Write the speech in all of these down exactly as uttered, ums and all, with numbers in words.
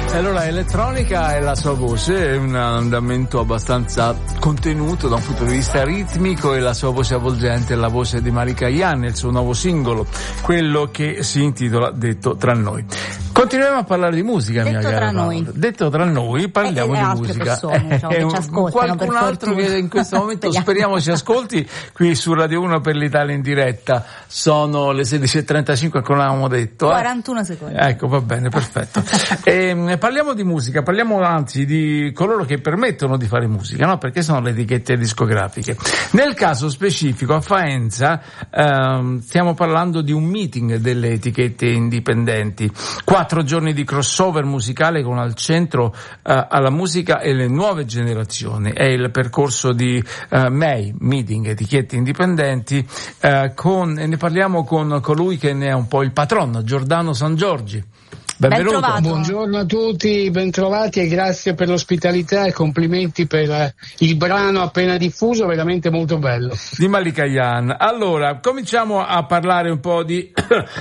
E allora elettronica e la sua voce è un andamento abbastanza contenuto da un punto di vista ritmico, e la sua voce avvolgente è la voce di Malika Ayane, il suo nuovo singolo, quello che si intitola Detto tra noi. Continuiamo a parlare di musica, Detto mia cara tra Paola. noi. Detto tra noi, parliamo e, e di altre musica. Persone, diciamo, che ci ascoltano, qualcun per altro fortuna. che in questo momento speriamo ci ascolti qui su Radio uno per l'Italia in diretta. Sono le sedici e trentacinque, come avevamo detto. Eh? quarantuno secondi. Ecco, va bene, perfetto. e, parliamo di musica, parliamo anzi di coloro che permettono di fare musica, no? Perché sono le etichette discografiche. Nel caso specifico a Faenza ehm, stiamo parlando di un meeting delle etichette indipendenti. Quattro giorni di crossover musicale con al centro eh, alla musica e le nuove generazioni. È il percorso di eh, M E I, Meeting Etichette Indipendenti, eh, con, e ne parliamo con colui che ne è un po' il patrono, Giordano Sangiorgi. Benvenuto. Ben Buongiorno a tutti, bentrovati e grazie per l'ospitalità e complimenti per eh, il brano appena diffuso, veramente molto bello. Di Malika Ayane. Allora, cominciamo a parlare un po' di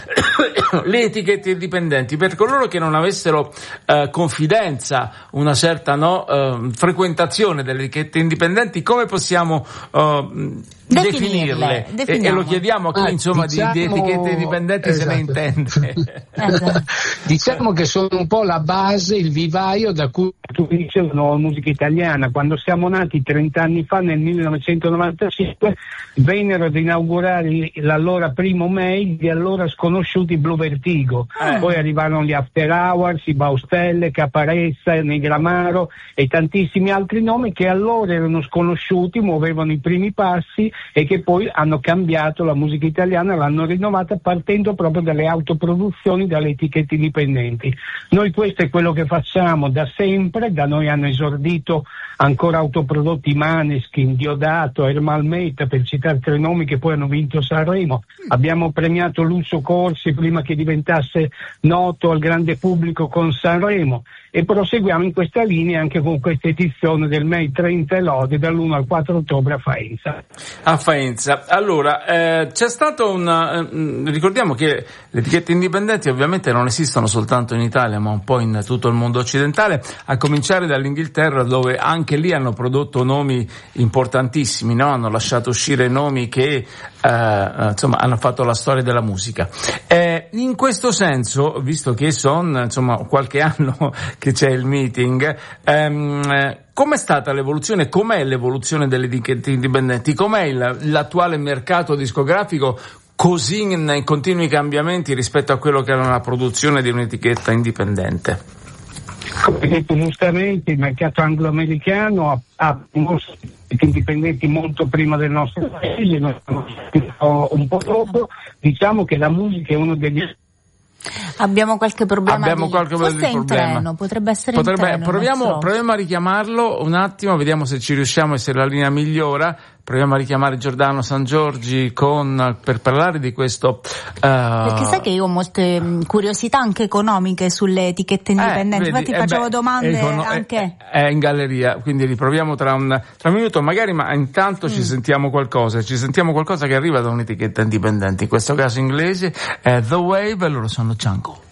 le etichette indipendenti. Per coloro che non avessero eh, confidenza, una certa no, eh, frequentazione delle etichette indipendenti, come possiamo eh, definirle? Definirle. E, e lo chiediamo a chi Ah, insomma diciamo, di, di etichette indipendenti esatto. se ne intende. Esatto. Diciamo che sono un po' la base, il vivaio da cui tu dici la nuova musica italiana. Quando siamo nati trenta anni fa, nel millenovecentonovantacinque, vennero ad inaugurare l'allora primo M E I gli allora sconosciuti Blue Vertigo. Ah. Poi arrivarono gli After Hours, i Baustelle, Caparezza, Negramaro e tantissimi altri nomi che allora erano sconosciuti, muovevano i primi passi e che poi hanno cambiato la musica italiana, l'hanno rinnovata partendo proprio dalle autoproduzioni, dalle etichette indipendenti. Noi questo è quello che facciamo da sempre, da noi hanno esordito ancora autoprodotti Maneskin, Diodato, Ermal Meta, per citare tre nomi che poi hanno vinto Sanremo. Abbiamo premiato Lucio Corsi prima che diventasse noto al grande pubblico con Sanremo e proseguiamo in questa linea anche con questa edizione del M E I trenta e lode dall'uno al quattro ottobre a Faenza. A Faenza. Allora, eh, c'è stato una... Eh, ricordiamo che le etichette indipendenti ovviamente non esistono soltanto in Italia, ma un po' in tutto il mondo occidentale, a cominciare dall'Inghilterra, dove anche lì hanno prodotto nomi importantissimi, no? Hanno lasciato uscire nomi che eh, insomma hanno fatto la storia della musica. Eh, in questo senso, visto che sono insomma qualche anno che c'è il meeting, ehm, com'è stata l'evoluzione, com'è l'evoluzione delle etichette indipendenti, com'è il, l'attuale mercato discografico così in, in continui cambiamenti rispetto a quello che era una produzione di un'etichetta indipendente? Come detto giustamente, il mercato anglo-americano ha, ha mosso indipendenti molto prima del nostro paese, noi siamo un po' dopo. Diciamo che la musica è uno degli... Abbiamo qualche problema. Abbiamo di... qualche Forse è in problema. treno, potrebbe essere Potrebbe... in treno. Proviamo, proviamo a richiamarlo un attimo, vediamo se ci riusciamo e se la linea migliora. Proviamo a richiamare Giordano Sangiorgi con, per parlare di questo. Uh... Perché sai che io ho molte mh, curiosità anche economiche sulle etichette indipendenti, eh, vedi, infatti eh facevo beh, domande econo- anche. È, è in galleria, quindi riproviamo tra un, tra un minuto magari, ma intanto mm. ci sentiamo qualcosa, ci sentiamo qualcosa che arriva da un'etichetta indipendente, in questo caso inglese, è The Wave, e loro sono Jungle.